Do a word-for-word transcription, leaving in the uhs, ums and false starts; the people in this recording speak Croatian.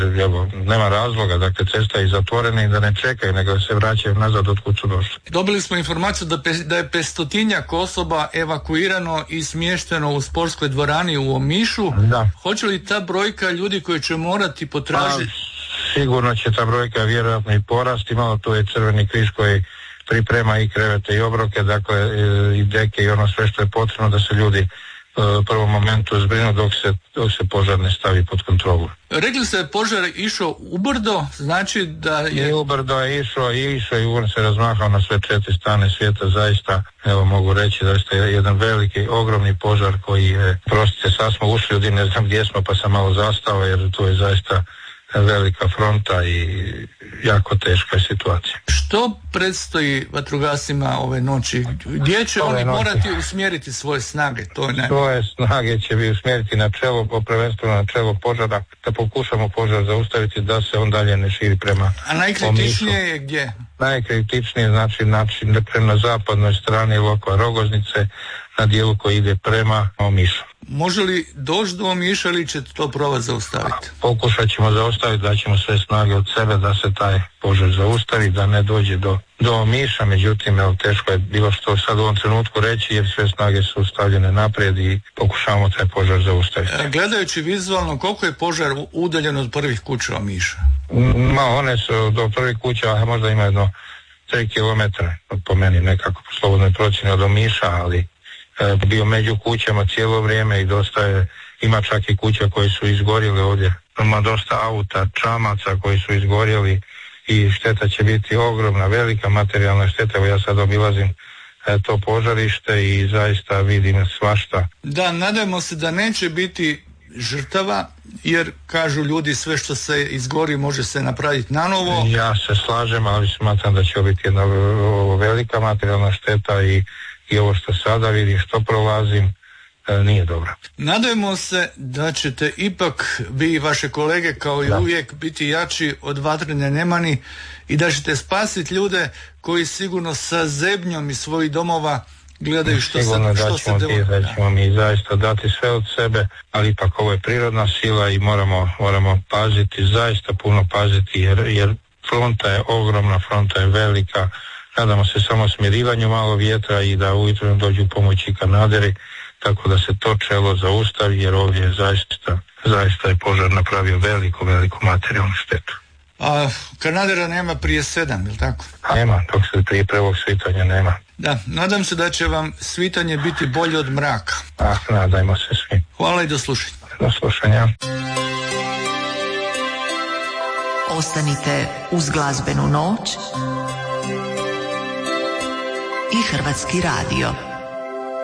Evo, nema razloga, dakle cesta je zatvorena i da ne čekaju, nego se vraćaju nazad od kud su došli. Dobili smo informaciju da, pe, da je petstotinjak osoba evakuirano i smješteno u sportskoj dvorani u Omišu. Da. Hoće li ta brojka ljudi koji će morati potražiti? Pa, sigurno će ta brojka vjerojatno i porasti, malo tu je Crveni križ koji priprema i krevete i obroke, dakle i deke i ono sve što je potrebno da se ljudi u prvom momentu zbrinu dok se, dok se požar ne stavi pod kontrolu. Rekli ste da je požar išao ubrdo, znači da je... I ubrdo je išao i išao i on se razmahao na sve četiri strane svijeta, zaista, evo mogu reći da je jedan veliki, ogromni požar koji je, prostite, sad smo ušli ljudi, ne znam gdje smo pa sam malo zastao jer tu je zaista velika fronta i jako teška je situacija. Što predstoji vatrogascima ove noći? Gdje će ove oni noći morati usmjeriti svoje snage? To je svoje snage će bi usmjeriti na čelo, prvenstveno na čelo požara, da pokušamo požar zaustaviti da se on dalje ne širi prema A najkritičnije je gdje? Najkritičnije znači način prema zapadnoj strani Lokva Rogoznice, na dijelu koji ide prema Omišu. Može li doći do Omiša ili ćete to probati zaustaviti? Pokušat ćemo zaustaviti, da ćemo sve snage od sebe da se taj požar zaustavi, da ne dođe do, do Omiša, međutim evo, teško je bilo što sad u ovom trenutku reći jer sve snage su stavljene naprijed i pokušavamo taj požar zaustaviti. E, gledajući vizualno, koliko je požar udaljen od prvih kuća Omiša? Ma, one su do prvih kuća, a možda ima jedno tri kilometra, po meni nekako po slobodnoj procjeni od Omiša, ali e, bio među kućama cijelo vrijeme i dosta je, ima čak i kuća koji su izgorjeli ovdje. Ima dosta auta, čamaca koji su izgorjeli i šteta će biti ogromna, velika materijalna šteta. Evo ja sad obilazim e, to požarište i zaista vidim svašta. Da, nadajmo se da neće biti žrtava, jer kažu ljudi sve što se izgori može se napraviti nanovo. Ja se slažem, ali smatram da će biti jedna velika materijalna šteta i, i ovo što sada vidim, što prolazim, e, nije dobro. Nadajmo se da ćete ipak vi i vaše kolege kao i da. uvijek biti jači od vatrene nemani i da ćete spasiti ljude koji sigurno sa zebnjom iz svojih domova gledaju što sigurno se, što se devo... da ćemo mi zaista dati sve od sebe, ali ipak ovo je prirodna sila i moramo, moramo paziti, zaista puno paziti jer, jer fronta je ogromna, fronta je velika. Nadamo se samo smirivanju malo vjetra i da ujutro dođu pomoći Kanaderi, tako da se to čelo zaustavi jer ovdje je zaista, zaista je požar napravio veliku, veliku materijalnu štetu. A Kanadera nema prije sedam, je li tako? Nema, dok se prije prvog svitanja nema. Da, nadam se da će vam svitanje biti bolje od mraka. Ah, nadajmo se svi. Hvala i do slušanja. Do slušanja. Ostanite uz glazbenu noć i Hrvatski radio.